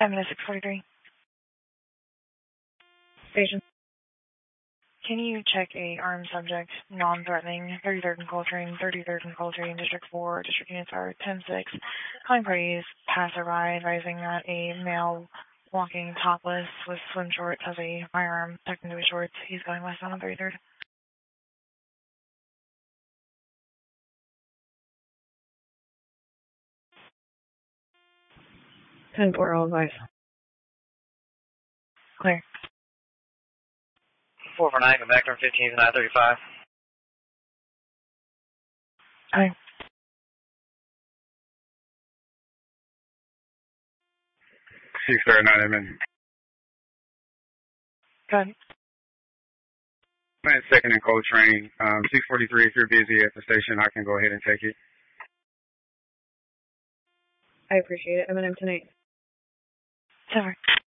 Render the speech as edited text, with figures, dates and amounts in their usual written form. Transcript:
I'm in a 643. Station. Can you check a armed subject, non-threatening, 33rd and Coltrane, 33rd and Coltrane, District 4, District Units are 10-6. Calling parties, passerby, advising that a male walking topless with swim shorts has a firearm tucked into his shorts. He's going west on 33rd. 10-4, all advice. Clear. 449, come back to 15th and I-35. Hi. 639, I'm in. Good. I'm at 2nd and Coltrane. 643, if you're busy at the station, I can go ahead and take it. I appreciate it. I'm in tonight. Over.